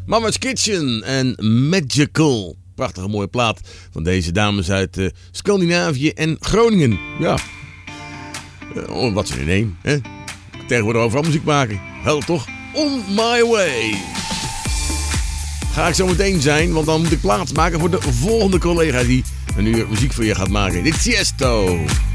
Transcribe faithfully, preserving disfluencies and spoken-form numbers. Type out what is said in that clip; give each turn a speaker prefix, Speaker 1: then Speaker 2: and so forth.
Speaker 1: Mama's Kitchen en Magical. Prachtige mooie plaat van deze dames uit uh, Scandinavië en Groningen. Ja, uh, wat ze in één. Hè? Tegenwoordig overal muziek maken. Hel toch? On my way. Ga ik zo meteen zijn, want dan moet ik plaats maken voor de volgende collega die een uur muziek voor je gaat maken. Dit is Tiesto.